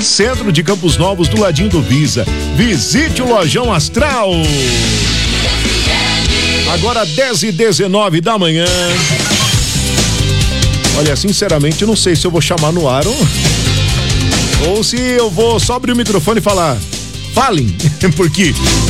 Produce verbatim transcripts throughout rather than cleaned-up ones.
centro de Campos Novos, do ladinho do Visa. Visite o Lojão Astral. Agora dez e dezenove da manhã. Olha, sinceramente, eu não sei se eu vou chamar no ar ou, ou se eu vou só abrir o microfone e falar, falem, porque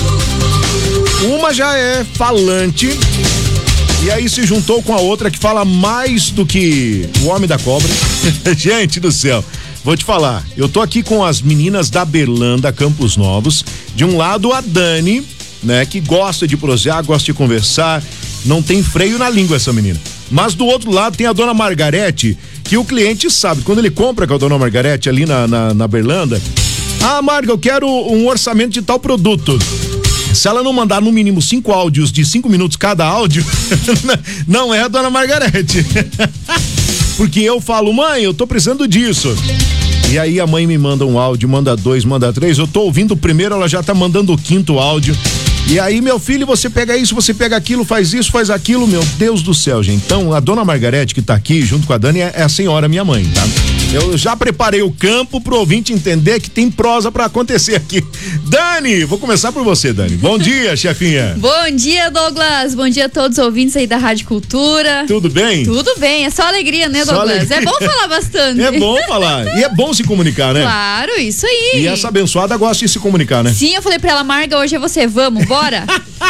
uma já é falante e aí se juntou com a outra que fala mais do que o homem da cobra. Gente do céu, vou te falar, eu tô aqui com as meninas da Berlanda, Campos Novos. De um lado a Dani, né, que gosta de prosear, gosta de conversar, não tem freio na língua essa menina. Mas do outro lado tem a dona Margarete, que o cliente sabe, quando ele compra com a dona Margarete ali na, na, na Berlanda, ah, Marga, eu quero um orçamento de tal produto. Se ela não mandar no mínimo cinco áudios de cinco minutos cada áudio, não é a dona Margarete. Porque eu falo, mãe, eu tô precisando disso. E aí a mãe me manda um áudio, manda dois, manda três, eu tô ouvindo o primeiro, ela já tá mandando o quinto áudio. E aí, meu filho, você pega isso, você pega aquilo, faz isso, faz aquilo, meu Deus do céu, gente. Então, a dona Margarete, que tá aqui junto com a Dani, é a senhora minha mãe, tá? Eu já preparei o campo pro ouvinte entender que tem prosa pra acontecer aqui. Dani, vou começar por você, Dani. Bom dia, chefinha. Bom dia, Douglas. Bom dia a todos os ouvintes aí da Rádio Cultura. Tudo bem? Tudo bem, é só alegria, né, Douglas? Alegria. É bom falar bastante. É bom falar. E é bom se comunicar, né? Claro, isso aí. E essa abençoada gosta de se comunicar, né? Sim, eu falei pra ela, Marga, hoje é você, vamos, bora?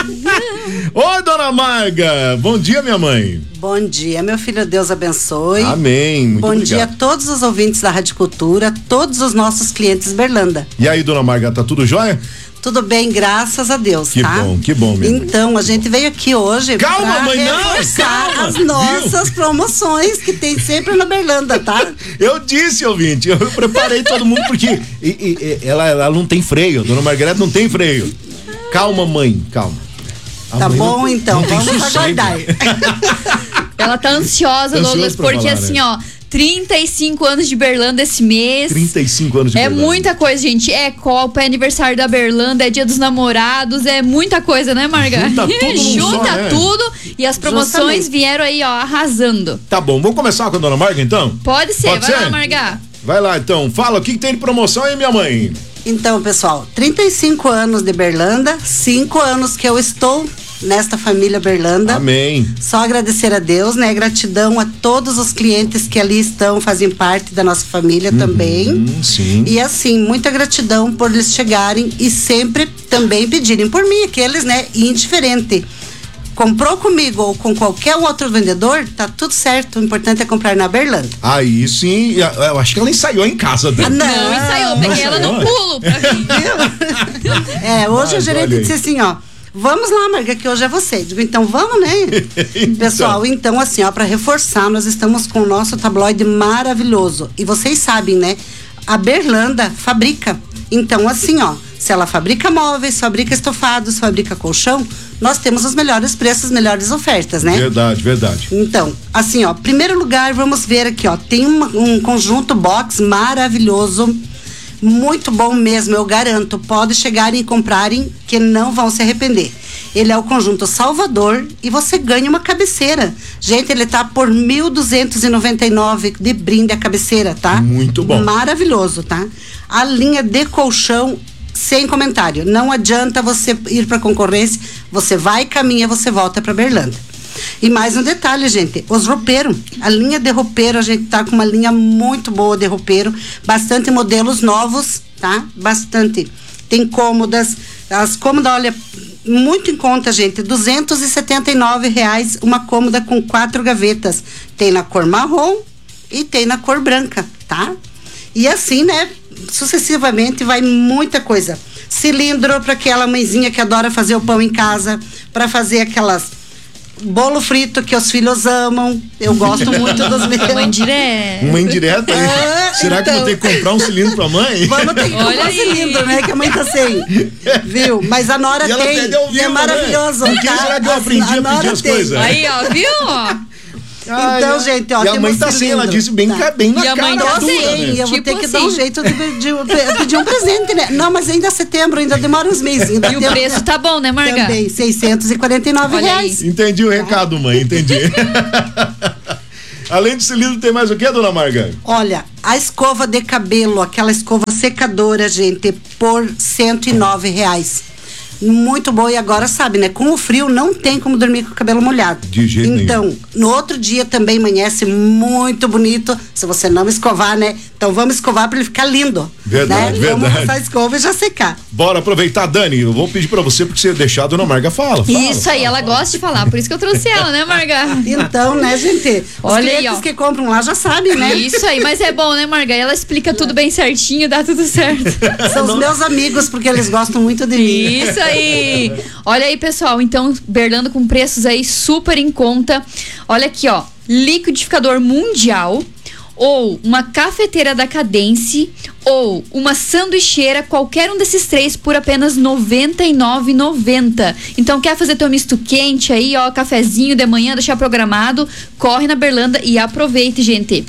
Oi, dona Marga. Bom dia, minha mãe. Bom dia, meu filho, Deus abençoe. Amém, muito Bom obrigado. dia a todos os ouvintes da Rádio Cultura, todos os nossos clientes Berlanda. E aí, dona Marga, tá tudo jóia? Tudo bem, graças a Deus, que tá? Que bom, que bom mesmo. Então, a gente veio aqui hoje calma, pra mãe, reforçar não, calma, as nossas viu? promoções que tem sempre na Berlanda, tá? Eu disse, ouvinte, eu preparei todo mundo porque e, e, ela, ela não tem freio, dona Margarete não tem freio. Calma, mãe, calma. A tá bom, não, então, não vamos aguardar. Ela tá ansiosa, Douglas, porque falar, assim, né? ó, trinta e cinco anos de Berlanda esse mês. trinta e cinco anos de é Berlanda. É muita coisa, gente. É Copa, é aniversário da Berlanda, é Dia dos Namorados, é muita coisa, né, Marga? Junta tudo, Junta só, né? tudo e as promoções Justamente. vieram aí, ó, arrasando. Tá bom, vamos começar com a dona Marga, então? Pode ser, Pode vai ser? lá, Marga. Vai lá, então. Fala, o que, que tem de promoção aí, minha mãe? Então, pessoal, trinta e cinco anos de Berlanda, cinco anos que eu estou nesta família Berlanda. Amém. Só agradecer a Deus, né? Gratidão a todos os clientes que ali estão, fazem parte da nossa família uhum, também. Sim. E assim, muita gratidão por eles chegarem e sempre também pedirem por mim, aqueles, né? Indiferente. Comprou comigo ou com qualquer outro vendedor, tá tudo certo. O importante é comprar na Berlanda. Aí sim, eu acho que ela ensaiou em casa. Ah, não, não ensaiou, peguei ela no pulo pra mim. É, hoje Mas, o gerente disse assim, ó, vamos lá, Marga, que hoje é você. Digo, então vamos, né? Então. Pessoal, então assim, ó, pra reforçar, nós estamos com o nosso tabloide maravilhoso. E vocês sabem, né? A Berlanda fabrica. Então, assim, ó, se ela fabrica móveis, fabrica estofados, fabrica colchão, nós temos os melhores preços, melhores ofertas, né? Verdade, verdade. Então, assim, ó, primeiro lugar, vamos ver aqui, ó, tem uma, um conjunto box maravilhoso, muito bom mesmo, eu garanto. Pode chegarem e comprarem que não vão se arrepender. Ele é o conjunto Salvador e você ganha uma cabeceira. Gente, ele tá por mil duzentos e noventa e nove de brinde a cabeceira, tá? Muito bom. Maravilhoso, tá? A linha de colchão, sem comentário. Não adianta você ir para concorrência, você vai, caminha, você volta para Berlanda. E mais um detalhe, gente, os roupeiros, a linha de roupeiro, a gente tá com uma linha muito boa de roupeiro, bastante modelos novos, tá? Bastante. Tem cômodas, as cômodas, olha, muito em conta, gente, duzentos e setenta e nove reais uma cômoda com quatro gavetas. Tem na cor marrom e tem na cor branca, tá? E assim, né, sucessivamente vai muita coisa. Cilindro para aquela mãezinha que adora fazer o pão em casa, para fazer aquelas bolo frito que os filhos amam. Eu gosto muito dos meus. Uma indireta. Uma indireta? É, será então, que vou ter que comprar um cilindro pra mãe? Vamos ter que comprar Olha um aí. cilindro, né? Que a mãe tá sem. Viu? Mas a Nora E ela tem. pede ao E vivo, é maravilhoso. né? Por que tá? será que eu aprendi a a Nora pedir as tem. coisas? Aí, ó, viu? Ó. Então, Ai, gente, ó, e a temos mãe tá sem, ela cilindro. disse bem, Tá. bem na E a mãe cara tá dura, Sim, né? eu vou Tipo ter que assim. dar um jeito de pedir, pedir um presente, né? Não, mas ainda é setembro, ainda demora uns meses. Ainda E o tem- preço tá bom, né, Marga? Também, seiscentos e quarenta e nove Olha aí. reais. Entendi o recado, mãe, entendi. Além de cilindro, tem mais o que, dona Marga? Olha, A escova de cabelo, aquela escova secadora, gente, por cento e nove reais. Muito boa, e agora sabe, né? Com o frio não tem como dormir com o cabelo molhado. De jeito então, nenhum. No outro dia também amanhece muito bonito, se você não escovar, né? Então vamos escovar para ele ficar lindo. Verdade, né? verdade. Vamos passar a escova e já secar. Bora aproveitar, Dani, eu vou pedir pra você, porque você deixar a dona Marga fala. fala isso aí, fala, ela fala. gosta de falar, por isso que eu trouxe ela, né, Marga? Então, né, gente? Os Olha aí, clientes ó. que compram lá já sabem, né? Isso aí, mas é bom, né, Marga? Ela explica tudo bem certinho, dá tudo certo. São os meus amigos, porque eles gostam muito de mim. Isso aí. Olha aí, pessoal, então, Berlanda com preços aí super em conta. Olha aqui, ó, liquidificador mundial, ou uma cafeteira da Cadence, ou uma sanduicheira, qualquer um desses três por apenas noventa e nove reais e noventa centavos. Então quer fazer teu misto quente aí, ó, cafezinho de manhã, deixar programado, corre na Berlanda e aproveite, gente.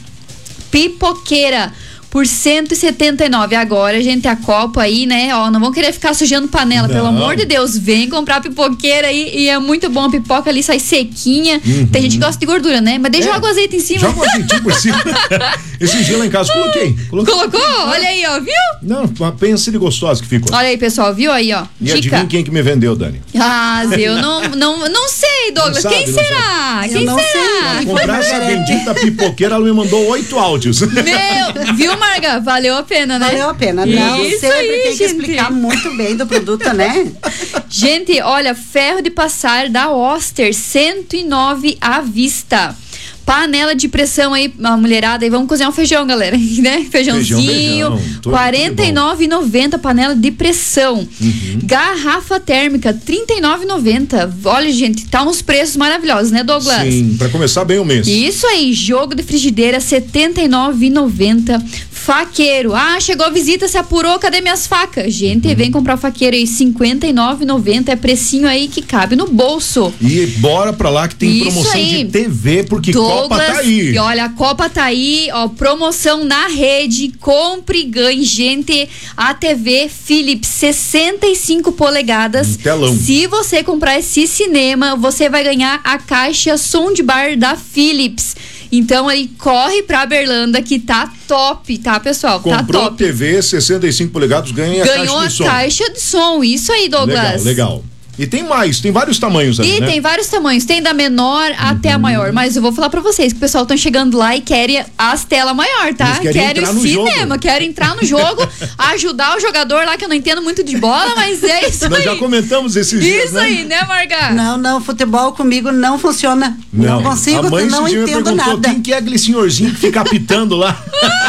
Pipoqueira por cento e setenta e nove reais. Agora, gente, a Copa aí, né? Ó, não vão querer ficar sujando panela, não. Pelo amor de Deus. Vem comprar pipoqueira aí e é muito bom. A pipoca ali sai sequinha. Uhum. Tem gente que gosta de gordura, né? Mas daí é. joga o azeite em cima. Joga o azeitinho por cima. Esse dia lá em casa coloquei. coloquei. Colocou? Olha aí, ó, viu? Não, uma pensa de gostosa que ficou. Olha aí, pessoal, viu aí, ó. E adivinha quem que me vendeu, Dani? Ah, eu não, não, não sei, Douglas. Não sabe, quem não será? Eu Quem não será? sei. Comprar essa bendita pipoqueira, ela me mandou oito áudios. Meu, viu, Marga? Valeu a pena, né? Valeu a pena. Não, Isso sempre aí, tem que gente. explicar muito bem do produto, né? Gente, olha, ferro de passar da Oster, cento e nove à vista. Panela de pressão aí, a mulherada aí, vamos cozinhar um feijão, galera, né? Feijãozinho, feijão, feijão. quarenta e nove reais e noventa centavos, panela de pressão. Uhum. Garrafa térmica, trinta e nove reais e noventa centavos. Olha, gente, tá uns preços maravilhosos, né, Douglas? Sim, pra começar bem o mês. Isso aí, jogo de frigideira, setenta e nove reais e noventa centavos. Faqueiro, ah, chegou a visita, se apurou, cadê minhas facas? Gente, vem comprar o faqueiro aí, cinquenta e nove reais e noventa centavos, é precinho aí que cabe no bolso. E bora pra lá que tem Isso promoção aí. de T V, porque Douglas, Copa tá aí. E olha, a Copa tá aí, ó, promoção na rede, compre e ganhe, gente, a T V Philips sessenta e cinco polegadas. Um telão. Se você comprar esse cinema, você vai ganhar a caixa soundbar da Philips. Então aí corre pra Berlanda que tá top, tá, pessoal? Comprou tá top. T V sessenta e cinco polegadas, ganha Ganhou a caixa de som. a caixa de som, isso aí, Douglas. Legal, legal. E tem mais, tem vários tamanhos ali, E né? tem vários tamanhos, tem da menor uhum. até a maior, mas eu vou falar pra vocês que o pessoal estão chegando lá e querem as telas maior, tá? Eles querem Querem entrar o no cinema, jogo. querem entrar no jogo, ajudar o jogador lá, que eu não entendo muito de bola, mas é isso Nós aí. já comentamos esses dias, Isso né? aí, né, Marga? Não, não, futebol comigo não funciona. Não, não consigo, a mãe não esse dia entendo me perguntou nada. quem que é aquele senhorzinho que fica apitando lá.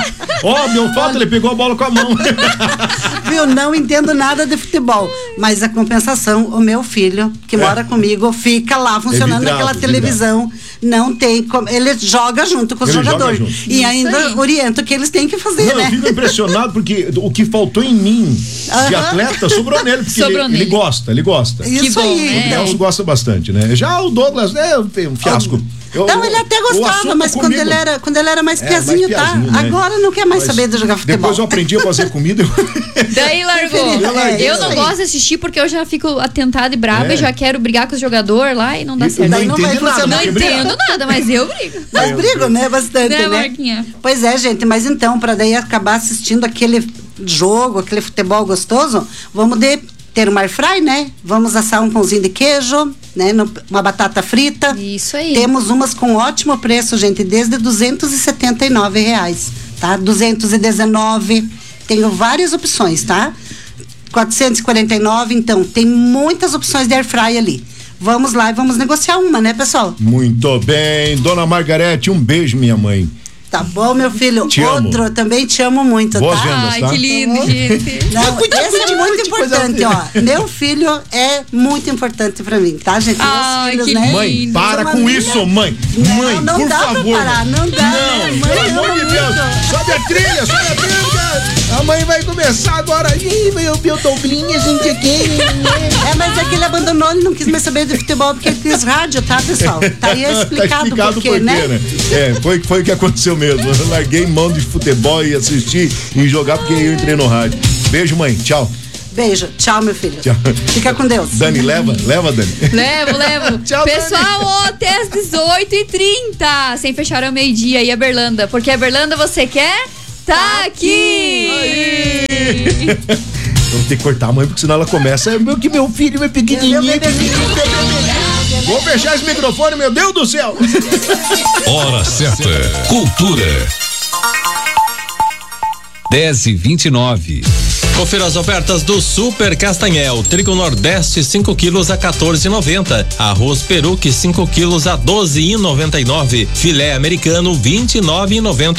Ó, oh, deu falta, ele pegou a bola com a mão. Viu, não entendo nada de futebol. Mas a compensação, o meu filho, que É. mora comigo, fica lá funcionando vidrado, naquela televisão. Não tem como. Ele joga junto com os Ele joga jogadores. junto. E Isso ainda aí. orienta o que eles têm que fazer, Não, eu né? fico impressionado porque o que faltou em mim de Aham. atleta sobrou nele, porque Sobrou ele, ele nele. gosta, ele gosta. Isso bom, aí. né? O Nelson gosta bastante, né? Já o Douglas, é um fiasco. Eu- Não, ele até o gostava, assunto mas quando comigo- ele, era, quando ele era mais É, mais piazinho, tá? piazinho, né? Agora não quer mais Mas saber de jogar futebol. Depois eu aprendi a fazer comida. Daí largou. Preferido, é, eu isso não aí. gosto de assistir porque eu já fico atentada e brava É. e já quero brigar com os jogadores lá e não dá E- certo. não Daí não vai entende nada, funcionar. Não porque briga. entendo nada, mas eu brigo. Mas brigam, né? Bastante, Né, né? Marquinha? Pois é, gente, mas então, para daí acabar assistindo aquele jogo, aquele futebol gostoso, vamos de ter uma air fry, né? Vamos assar um pãozinho de queijo, né? No- uma batata frita. Isso aí. Temos umas com ótimo preço, gente, desde duzentos e setenta e nove reais, tá? duzentos e dezenove, tenho várias opções, tá? quatrocentos e quarenta e nove, então, tem muitas opções de air fry ali. Vamos lá e vamos negociar uma, né, pessoal? Muito bem. Dona Margarete, um beijo, minha mãe. Tá bom, meu filho? Te amo. Outro, também te amo muito, Boas tá? vendas, Ai, tá? que lindo, gente. Não, Cuidado, esse é cuidado, muito coisa importante, feia. ó. Meu filho é muito importante pra mim, tá, gente? Meus Ai, filhos, que né? Mãe, lindo. para São com amiga. isso, mãe. Não, Mãe, não por dá pra favor. parar, não dá, né? Não, Mãe, pelo eu amor de amo Deus. muito. Sobe a trilha, sobe a trilha. A mãe vai começar agora. Ih, meu, meu Douglinha, gente, aqui. É, mas é que ele abandonou, ele não quis mais saber de futebol porque ele quis rádio, tá, pessoal? Tá aí explicado, tá explicado por quê, por quê, né? né? É, foi, foi o que aconteceu mesmo. Eu larguei mão de futebol e assistir e jogar porque eu entrei no rádio. Beijo, mãe. Tchau. Beijo, tchau, meu filho. Tchau. Fica com Deus. Dani, leva, leva, Dani. Levo, levo. Tchau, Pessoal, ó, até às dezoito e trinta. Sem fechar ao meio-dia aí a Berlanda. Porque a Berlanda você quer? tá aqui! Vamos ter que cortar a mãe, porque senão ela começa. Meu, que meu filho é pequenininho. Meu bebê, meu bebê. Vou fechar esse microfone, meu Deus do céu! Hora certa. Cultura. dez e vinte e nove. Confira as ofertas do Super Castanhel. Trigo Nordeste cinco quilos a quatorze e noventa. Arroz Peruque cinco quilos a doze e noventa e nove. Filé americano vinte e nove e noventa.